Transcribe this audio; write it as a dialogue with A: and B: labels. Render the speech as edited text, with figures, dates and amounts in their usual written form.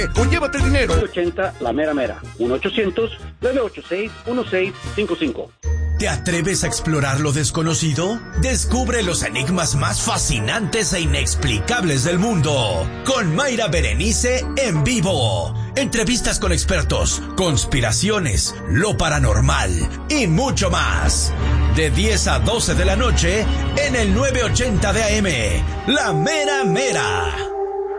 A: O llévate el dinero.
B: 80, la mera mera. 1-800-986-1655.
C: ¿Te atreves a explorar lo desconocido? Descubre los enigmas más fascinantes e inexplicables del mundo. Con Mayra Berenice en vivo. Entrevistas con expertos, conspiraciones, lo paranormal y mucho más. De 10 a 12 de la noche en el 980 de AM. La Mera Mera.